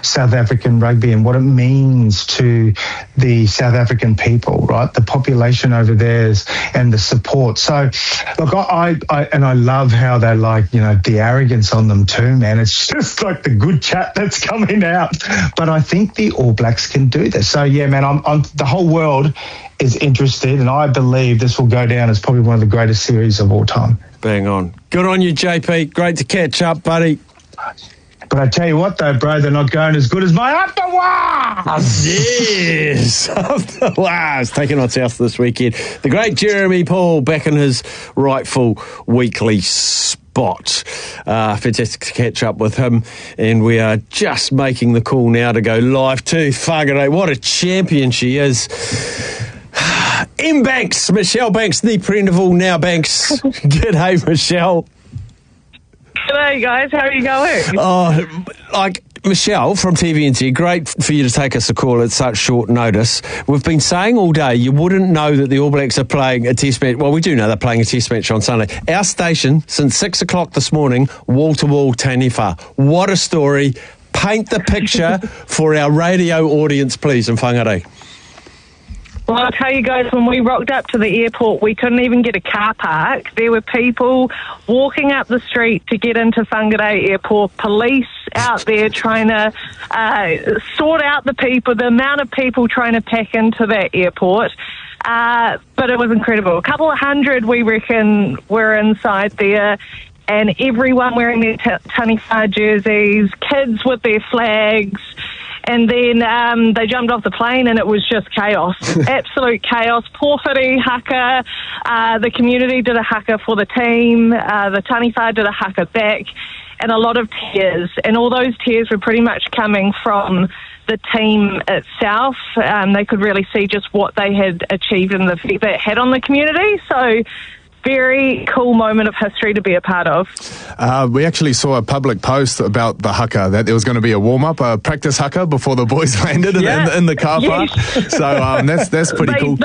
South African rugby and what it means to the South African people, right? The population over there and the support. So, look, I love how they like, the arrogance on them too, man. It's just like the good chat that's coming out. But I think the All Blacks can do this. So, yeah, man, I'm the whole world is interested, and I believe this will go down as probably one of the greatest series of all time. Bang on. Good on you, JP. Great to catch up, buddy. But I tell you what, though, bro, they're not going as good as my Afterwars. Yes, Afterwars taking on South this weekend. The great Jeremy Paul back in his rightful weekly spot. Fantastic to catch up with him, and we are just making the call now to go live to Whangarei. What a champion she is. M. Banks, Michelle Banks, the Prendeville now Banks. G'day, Michelle. G'day, guys. How are you going? Michelle from TVNZ, great for you to take us a call at such short notice. We've been saying all day you wouldn't know that the All Blacks are playing a test match. Well, we do know they're playing a test match on Sunday. Our station, since 6 o'clock this morning, wall-to-wall Taniwha. What a story. Paint the picture for our radio audience, please, in Whangarei. Well, I'll tell you guys, when we rocked up to the airport, we couldn't even get a car park. There were people walking up the street to get into Whangarei Airport, police out there trying to sort out the amount of people trying to pack into that airport. But it was incredible. A couple of hundred, we reckon, were inside there. And everyone wearing their Taniwha jerseys, kids with their flags. And then they jumped off the plane and it was just chaos. Absolute chaos. Pōwhiri, haka. The community did a haka for the team. The Taniwha did a haka back. And a lot of tears. And all those tears were pretty much coming from the team itself. They could really see just what they had achieved and the effect that it had on the community. So very cool moment of history to be a part of. We actually saw a public post about the haka, that there was going to be a warm-up, a practice haka before the boys landed in the car park. Yes. So that's pretty cool.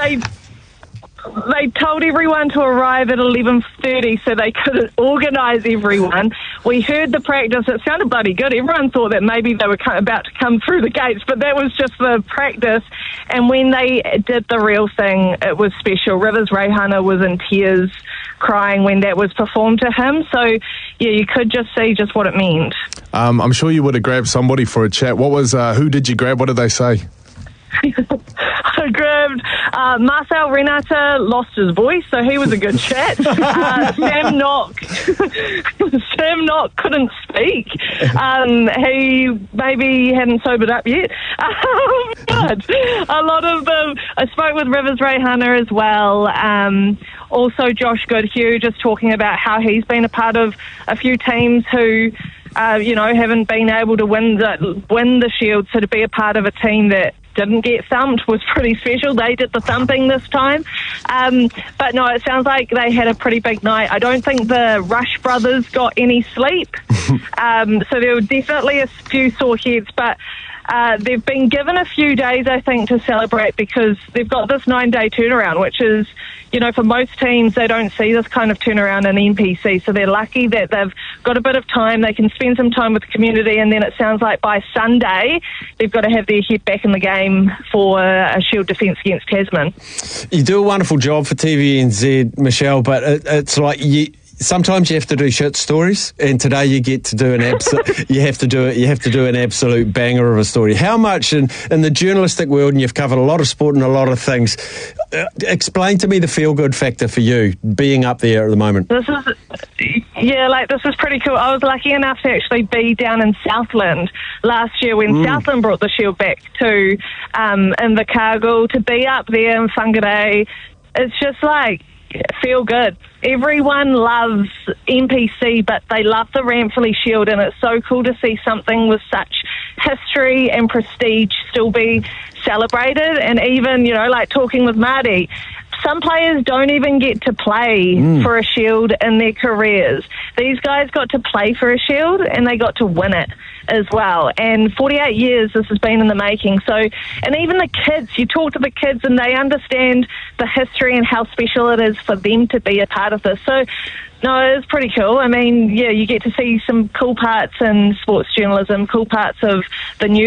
They told everyone to arrive at 11:30 so they could organise everyone. We heard the practice. It sounded bloody good. Everyone thought that maybe they were about to come through the gates, but that was just the practice. And when they did the real thing, it was special. Rivers Reihana was in tears, crying when that was performed to him. So, yeah, you could just see just what it meant. I'm sure you would have grabbed somebody for a chat. What was? Who did you grab? What did they say? I grabbed Marcel Renata, lost his voice, so he was a good chat. Sam Knock couldn't speak. He maybe hadn't sobered up yet. But a lot of them, I spoke with Rivers Reihana as well. Also Josh Goodhue, just talking about how he's been a part of a few teams who haven't been able to win the Shield, so to be a part of a team that didn't get thumped was pretty special. They did the thumping this time. But no, it sounds like they had a pretty big night. I don't think the Rush brothers got any sleep. So there were definitely a few sore heads, but they've been given a few days, I think, to celebrate because they've got this 9-day turnaround, which is, for most teams, they don't see this kind of turnaround in NPC. So they're lucky that they've got a bit of time. They can spend some time with the community, and then it sounds like by Sunday, they've got to have their head back in the game for a Shield defence against Tasman. You do a wonderful job for TVNZ, Michelle, but it's like sometimes you have to do shit stories, and today you get to do you have to do an absolute banger of a story. How much in the journalistic world, and you've covered a lot of sport and a lot of things, explain to me the feel-good factor for you being up there at the moment. This is pretty cool. I was lucky enough to actually be down in Southland last year when Southland brought the Shield back to Invercargill. To be up there in Whangarei, it's just like feel good. Everyone loves NPC, but they love the Ranfurly Shield, and it's so cool to see something with such history and prestige still be celebrated. And even, like talking with Marty, some players don't even get to play for a Shield in their careers. These guys got to play for a Shield, and they got to win it as well. And 48 years this has been in the making. So, and even the kids, you talk to the kids and they understand the history and how special it is for them to be a part of this. So, no, it's pretty cool. I mean, yeah, you get to see some cool parts in sports journalism, cool parts of the news.